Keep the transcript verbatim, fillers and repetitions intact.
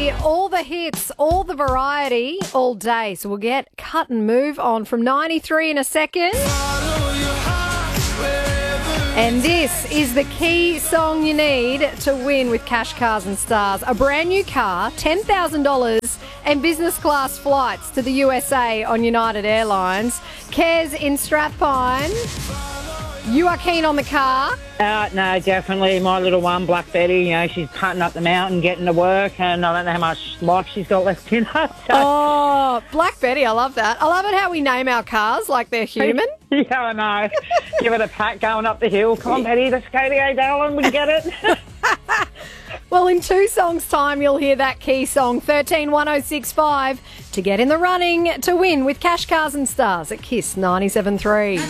Betty, all the hits, all the variety, all day. So we'll get cut and move on from ninety-three in a second. And this is the key song you need to win with Cash, Cars and Stars. A brand new car, ten thousand dollars and business class flights to the U S A on United Airlines. Kez in Strathpine, you are keen on the car? Uh, no, definitely. My little one, Black Betty, you know, she's putting up the mountain, getting to work, and I don't know how much life she's got left in her. So. Oh, Black Betty, I love that. I love it how we name our cars like they're human. Yeah, I know. Give it a pat going up the hill. Come on, Betty, let's go to go, darling. We can get it. Well, in two songs' time, you'll hear that key song, thirteen one oh six five, to get in the running to win with Cash, Cars and Stars at Kiss ninety-seven point three.